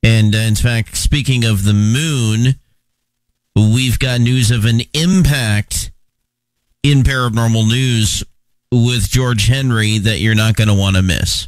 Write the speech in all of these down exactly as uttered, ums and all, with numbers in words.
And uh, in fact, speaking of the moon, we've got news of an impact in paranormal news with George Henry that you're not going to want to miss.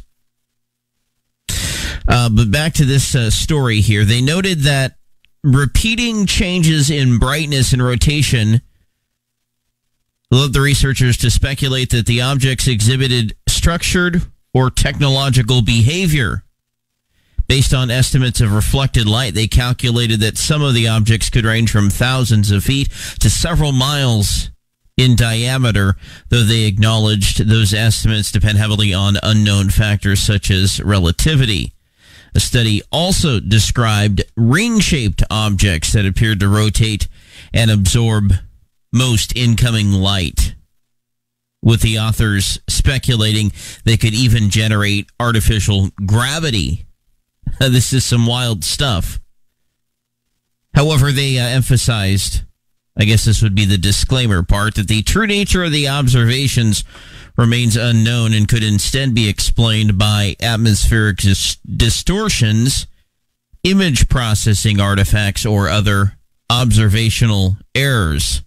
Uh, but back to this uh, story here. They noted that repeating changes in brightness and rotation led the researchers to speculate that the objects exhibited structured or technological behavior. Based on estimates of reflected light, they calculated that some of the objects could range from thousands of feet to several miles in diameter, though they acknowledged those estimates depend heavily on unknown factors such as relativity. A study also described ring-shaped objects that appeared to rotate and absorb most incoming light, with the authors speculating they could even generate artificial gravity. This is some wild stuff. However, they uh, emphasized, I guess this would be the disclaimer part, that the true nature of the observations remains unknown and could instead be explained by atmospheric dis- distortions, image processing artifacts, or other observational errors.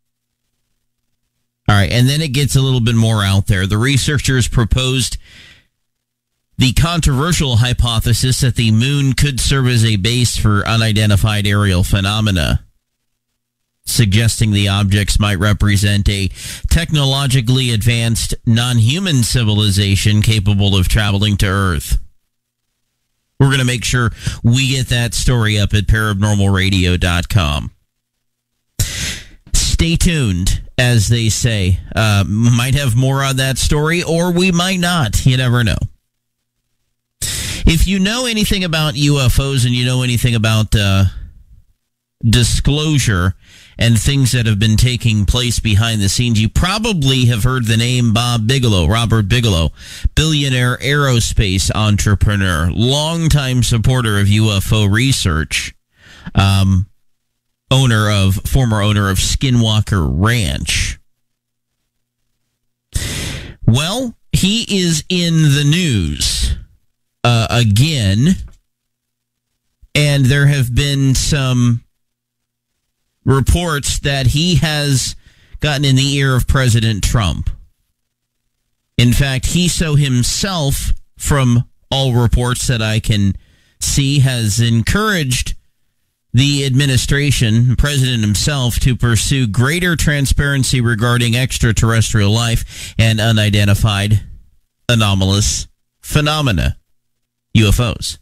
All right, and then it gets a little bit more out there. The researchers proposed the controversial hypothesis that the moon could serve as a base for unidentified aerial phenomena, suggesting the objects might represent a technologically advanced non-human civilization capable of traveling to Earth. We're going to make sure we get that story up at paranormal radio dot com. Stay tuned, as they say. Uh, might have more on that story, or we might not. You never know. If you know anything about U F Os and you know anything about uh, disclosure and things that have been taking place behind the scenes, you probably have heard the name Bob Bigelow, Robert Bigelow, billionaire aerospace entrepreneur, longtime supporter of U F O research, um, owner of, former owner of Skinwalker Ranch. Well, he is in the news uh, again, and there have been some reports that he has gotten in the ear of President Trump. In fact, he so himself, from all reports that I can see, has encouraged the administration, President himself, to pursue greater transparency regarding extraterrestrial life and unidentified anomalous phenomena, U F Os.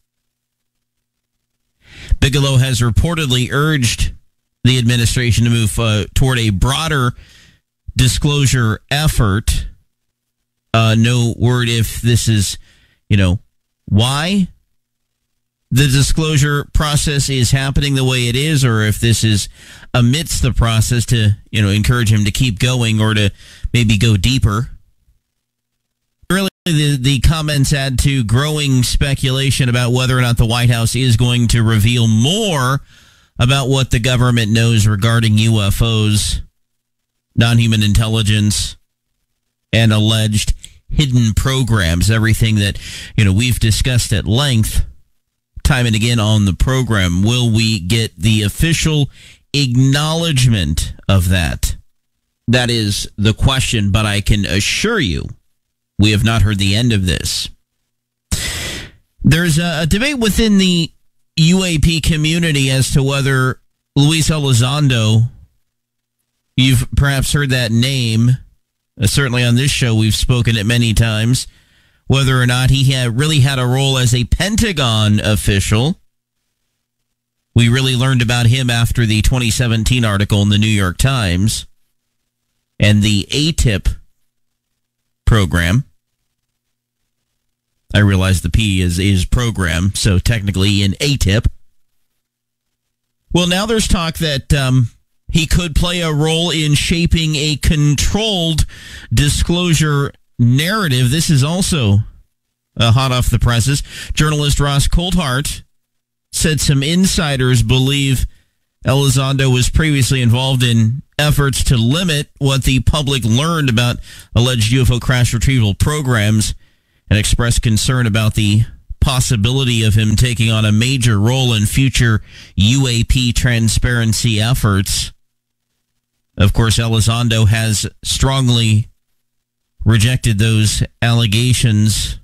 Bigelow has reportedly urged the administration to move uh, toward a broader disclosure effort. Uh, no word if this is, you know, why the disclosure process is happening the way it is, or if this is amidst the process to, you know, encourage him to keep going or to maybe go deeper. Really, the, the comments add to growing speculation about whether or not the White House is going to reveal more about what the government knows regarding U F Os, non-human intelligence, and alleged hidden programs. Everything that, you know, we've discussed at length time and again on the program. Will we get the official acknowledgement of that? That is the question, but I can assure you we have not heard the end of this. There's a, a debate within the U A P community as to whether Luis Elizondo, you've perhaps heard that name, uh, certainly on this show we've spoken it many times, whether or not he had really had a role as a Pentagon official. We really learned about him after the twenty seventeen article in the New York Times and the A T I P program. I realize the P is, is program, so technically in A T I P. Well, now there's talk that um, he could play a role in shaping a controlled disclosure narrative. This is also uh, hot off the presses. Journalist Ross Coulthart said some insiders believe Elizondo was previously involved in efforts to limit what the public learned about alleged U F O crash retrieval programs and expressed concern about the possibility of him taking on a major role in future U A P transparency efforts. Of course, Elizondo has strongly rejected those allegations.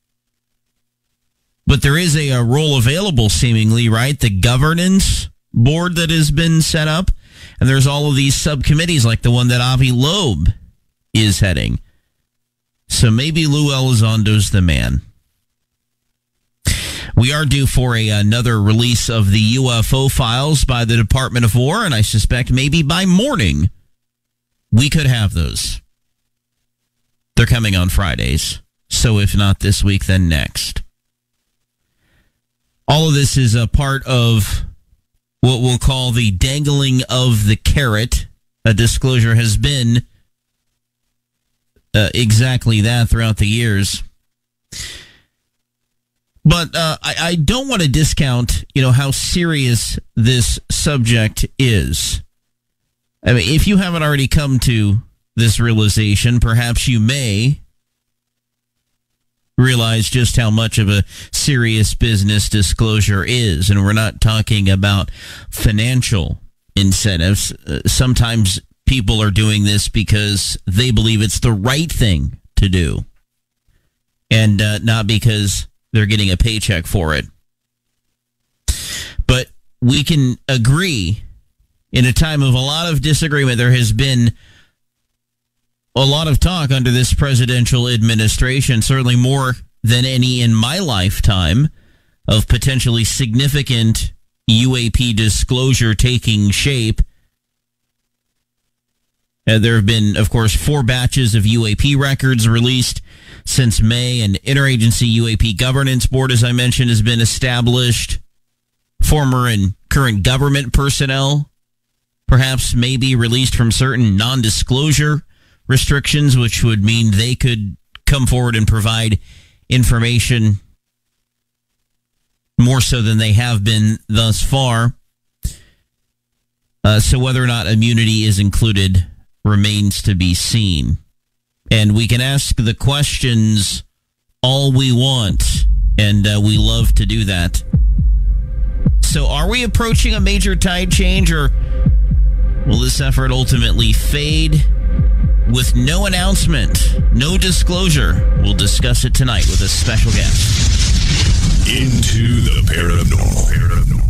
But there is a, a role available, seemingly, right? The governance board that has been set up. And there's all of these subcommittees like the one that Avi Loeb is heading. So maybe Lou Elizondo's the man. We are due for a, another release of the U F O files by the Department of War, and I suspect maybe by morning we could have those. They're coming on Fridays, so if not this week, then next. All of this is a part of what we'll call the dangling of the carrot. A disclosure has been uh, exactly that throughout the years. But uh, I, I don't want to discount, you know, how serious this subject is. I mean, if you haven't already come to this realization, perhaps you may realize just how much of a serious business disclosure is. And we're not talking about financial incentives. Uh, sometimes people are doing this because they believe it's the right thing to do, and uh, not because they're getting a paycheck for it. But we can agree, in a time of a lot of disagreement, there has been a lot of talk under this presidential administration, certainly more than any in my lifetime, of potentially significant U A P disclosure taking shape. Uh, there have been, of course, four batches of U A P records released since May. An interagency U A P governance board, as I mentioned, has been established. Former and current government personnel perhaps may be released from certain non-disclosure restrictions, which would mean they could come forward and provide information more so than they have been thus far. Uh, so whether or not immunity is included remains to be seen. And we can ask the questions all we want, and uh, we love to do that. So are we approaching a major tide change, or will this effort ultimately fade with no announcement, no disclosure? We'll discuss it tonight with a special guest. Into the paranormal. paranormal.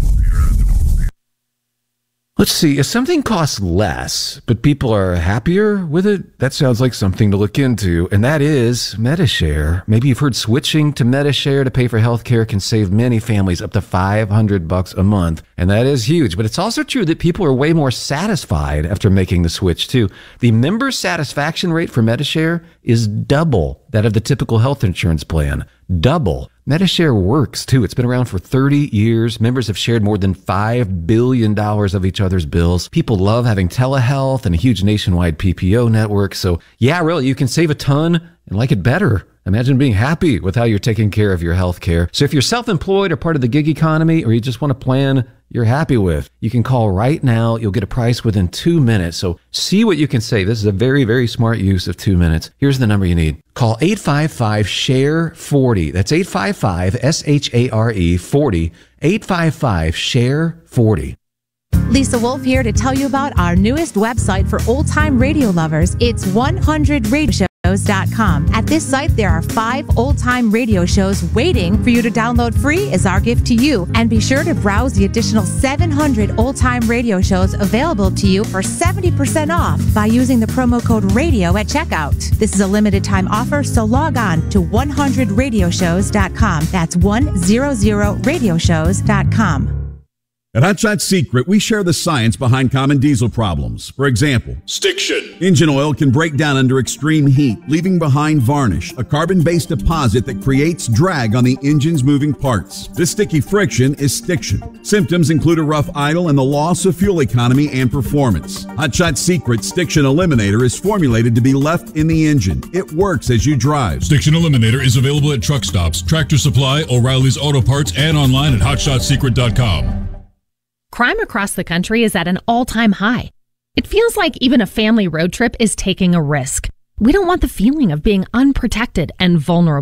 Let's see, if something costs less, but people are happier with it, that sounds like something to look into, and that is Medi-Share. Maybe you've heard switching to Medi-Share to pay for healthcare can save many families up to five hundred bucks a month, and that is huge. But it's also true that people are way more satisfied after making the switch, too. The member satisfaction rate for Medi-Share is double that of the typical health insurance plan. Double. Medi-Share works, too. It's been around for thirty years. Members have shared more than five billion dollars of each other's bills. People love having telehealth and a huge nationwide P P O network. So, yeah, really, you can save a ton and like it better. Imagine being happy with how you're taking care of your health care. So if you're self-employed or part of the gig economy, or you just want a plan you're happy with, you can call right now. You'll get a price within two minutes. So see what you can save. This is a very, very smart use of two minutes. Here's the number you need. Call eight five five, S H A R E, forty. That's eight five five, S H A R E, forty. eight five five, S H A R E, forty. Lisa Wolf here to tell you about our newest website for old-time radio lovers. It's one hundred radio shows dot com. At this site, there are five old-time radio shows waiting for you to download free as our gift to you. And be sure to browse the additional seven hundred old-time radio shows available to you for seventy percent off by using the promo code RADIO at checkout. This is a limited-time offer, so log on to one hundred radio shows dot com. That's one hundred radio shows dot com. At Hot Shot Secret, we share the science behind common diesel problems. For example, Stiction. Engine oil can break down under extreme heat, leaving behind varnish, a carbon-based deposit that creates drag on the engine's moving parts. This sticky friction is stiction. Symptoms include a rough idle and the loss of fuel economy and performance. Hot Shot Secret Stiction Eliminator is formulated to be left in the engine. It works as you drive. Stiction Eliminator is available at truck stops, Tractor Supply, O'Reilly's Auto Parts, and online at hot shot secret dot com. Crime across the country is at an all-time high. It feels like even a family road trip is taking a risk. We don't want the feeling of being unprotected and vulnerable.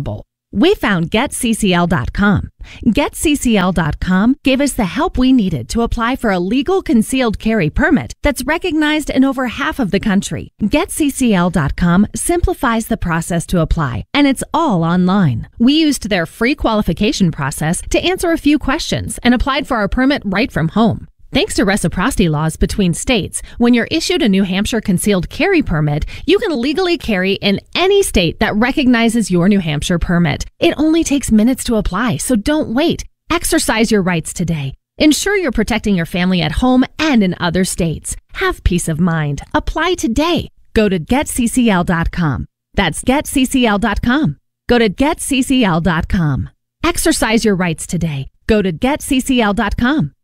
We found Get C C L dot com. Get C C L dot com gave us the help we needed to apply for a legal concealed carry permit that's recognized in over half of the country. Get C C L dot com simplifies the process to apply, and it's all online. We used their free qualification process to answer a few questions and applied for our permit right from home. Thanks to reciprocity laws between states, when you're issued a New Hampshire concealed carry permit, you can legally carry in any state that recognizes your New Hampshire permit. It only takes minutes to apply, so don't wait. Exercise your rights today. Ensure you're protecting your family at home and in other states. Have peace of mind. Apply today. Go to Get C C L dot com. That's Get C C L dot com. Go to Get C C L dot com. Exercise your rights today. Go to Get C C L dot com.